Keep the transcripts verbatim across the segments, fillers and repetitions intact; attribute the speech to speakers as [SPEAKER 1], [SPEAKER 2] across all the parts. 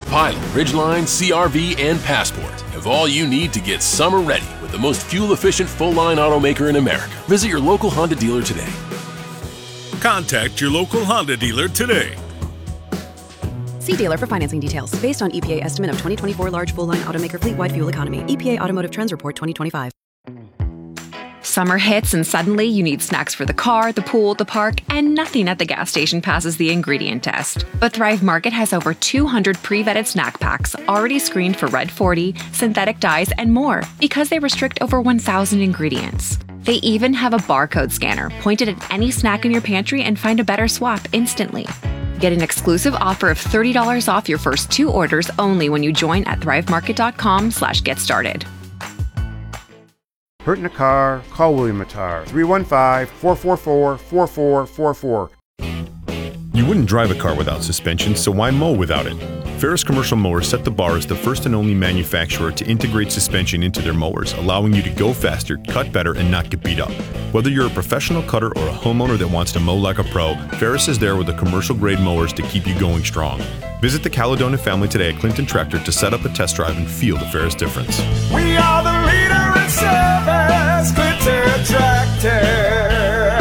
[SPEAKER 1] Pilot, Ridgeline, C R V, and Passport have all you need to get summer ready with the most fuel-efficient full-line automaker in America. Visit your local Honda dealer today.
[SPEAKER 2] Contact your local Honda dealer today.
[SPEAKER 3] See dealer for financing details. Based on E P A estimate of twenty twenty-four large full-line automaker fleet-wide fuel economy. E P A Automotive Trends Report twenty twenty-five.
[SPEAKER 4] Summer hits and suddenly you need snacks for the car, the pool, the park, and nothing at the gas station passes the ingredient test. But Thrive Market has over two hundred pre-vetted snack packs already screened for Red forty, synthetic dyes, and more because they restrict over one thousand ingredients. They even have a barcode scanner pointed at any snack in your pantry and find a better swap instantly. Get an exclusive offer of thirty dollars off your first two orders only when you join at thrivemarket.com slash get started.
[SPEAKER 5] Hurt in a car? Call William Attar, three one five, four four four, four four four four.
[SPEAKER 6] You wouldn't drive a car without suspension, so why mow without it? Ferris Commercial Mowers set the bar as the first and only manufacturer to integrate suspension into their mowers, allowing you to go faster, cut better, and not get beat up. Whether you're a professional cutter or a homeowner that wants to mow like a pro, Ferris is there with the commercial-grade mowers to keep you going strong. Visit the Caledonia family today at Clinton Tractor to set up a test drive and feel the Ferris difference.
[SPEAKER 7] We are the leader in service, Clinton Tractor.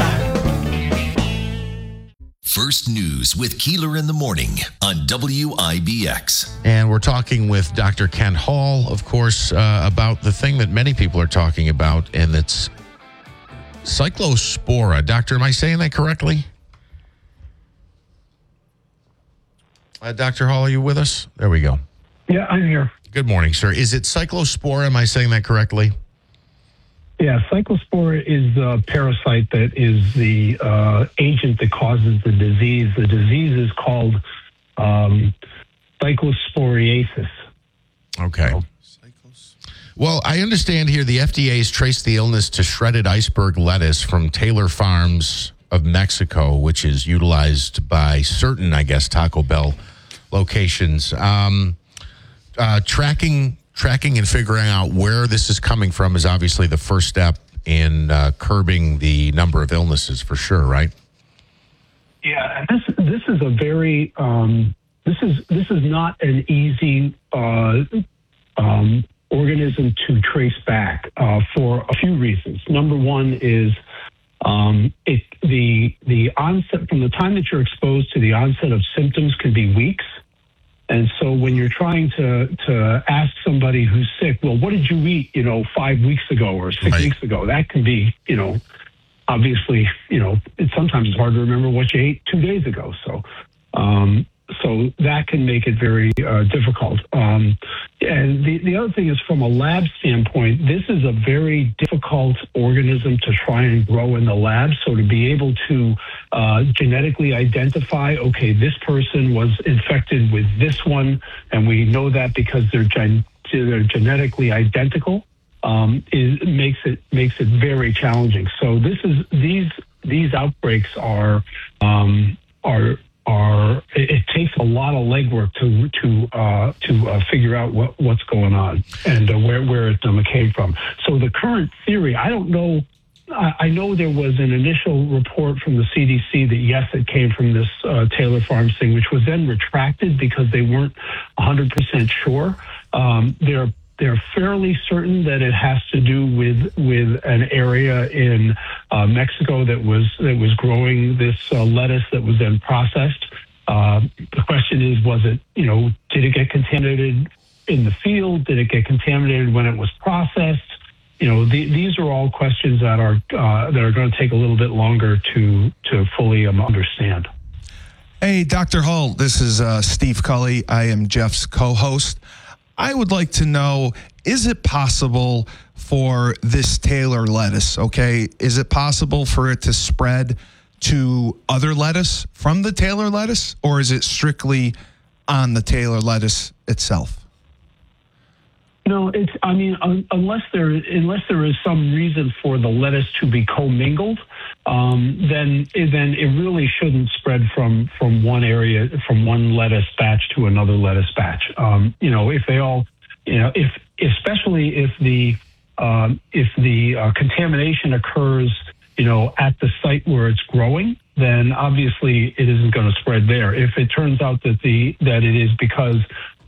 [SPEAKER 8] First News with Keeler in the Morning on W I B X.
[SPEAKER 9] And we're talking with Doctor Kent Hall, of course, uh, about the thing that many people are talking about, and it's cyclospora. Doctor, am I saying that correctly? Uh, Doctor Hall, are you with us? There we go.
[SPEAKER 10] Yeah, I'm here.
[SPEAKER 9] Good morning, sir. Is it cyclospora? Am I saying that correctly?
[SPEAKER 10] Yeah, cyclospora is the parasite that is the uh, agent that causes the disease. The disease is called um, cyclosporiasis.
[SPEAKER 9] Okay. Well, I understand here the F D A has traced the illness to shredded iceberg lettuce from Taylor Farms of Mexico, which is utilized by certain, I guess, Taco Bell locations. Um, uh, tracking... Tracking and figuring out where this is coming from is obviously the first step in uh, curbing the number of illnesses, for sure, right?
[SPEAKER 10] Yeah, and this this is a very um, this is this is not an easy uh, um, organism to trace back uh, for a few reasons. Number one is um, it the the onset from the time that you're exposed to the onset of symptoms can be weeks. And so when you're trying to, to ask somebody who's sick, well, what did you eat, you know, five weeks ago or six
[SPEAKER 9] right.
[SPEAKER 10] weeks ago? That can be, you know, obviously, you know, it's sometimes it's hard to remember what you ate two days ago. So, um, so that can make it very uh, difficult. Um, and the, the other thing is from a lab standpoint, this is a very difficult organism to try and grow in the lab. So to be able to uh, genetically identify, okay, this person was infected with this one, and we know that because they're, gen- they're genetically identical, um, is makes it makes it very challenging. So this is these these outbreaks are um, are. Are, it takes a lot of legwork to to uh, to uh, figure out what, what's going on and uh, where where it um, came from. So the current theory, I don't know. I, I know there was an initial report from the C D C that yes, it came from this uh, Taylor Farms thing, which was then retracted because they weren't one hundred percent sure. Um, they're They're fairly certain that it has to do with with an area in uh, Mexico that was that was growing this uh, lettuce that was then processed. Uh, the question is, was it, you know, did it get contaminated in the field? Did it get contaminated when it was processed? You know, the, these are all questions that are uh, that are going to take a little bit longer to to fully um, understand.
[SPEAKER 11] Hey, Doctor Hall, this is uh, Steve Cully. I am Jeff's co-host. I would like to know, is it possible for this Taylor lettuce, okay, is it possible for it to spread to other lettuce from the Taylor lettuce, or is it strictly on the Taylor lettuce itself?
[SPEAKER 10] No, it's, I mean, un, unless there unless there is some reason for the lettuce to be commingled, um, then then it really shouldn't spread from from one area, from one lettuce batch to another lettuce batch. Um, you know, if they all, you know, if especially if the um, if the uh, contamination occurs, you know, at the site where it's growing, then obviously it isn't going to spread there. If it turns out that the that it is because